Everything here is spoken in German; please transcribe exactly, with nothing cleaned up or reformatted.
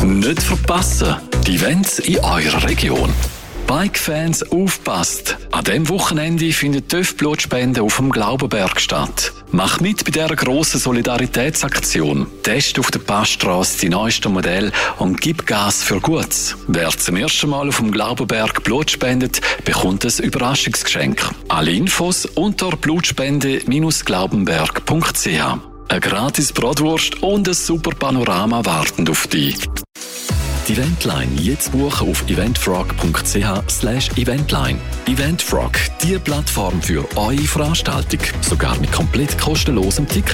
Nicht verpassen, die Events in eurer Region. Bike-Fans, aufpasst! An diesem Wochenende findet die TÜV-Blutspende auf dem Glaubenberg statt. Mach mit bei dieser grossen Solidaritätsaktion. Test auf der Passstrasse die neuesten Modelle und gib Gas für Gutes. Wer zum ersten Mal auf dem Glaubenberg Blut spendet, bekommt ein Überraschungsgeschenk. Alle Infos unter blutspende Bindestrich glaubenberg Punkt c h. Eine gratis Bratwurst und ein super Panorama warten auf dich. Die Eventline jetzt buchen auf eventfrog Punkt c h slash eventline. Eventfrog, die Plattform für eure Veranstaltung, sogar mit komplett kostenlosem Ticket.